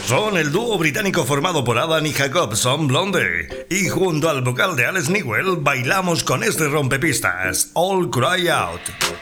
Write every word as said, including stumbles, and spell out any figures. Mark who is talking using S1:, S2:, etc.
S1: Son el dúo británico formado por Adam y Jacob, son Blonde. Y junto al vocal de Alex Newell bailamos con este rompepistas, All Cry Out.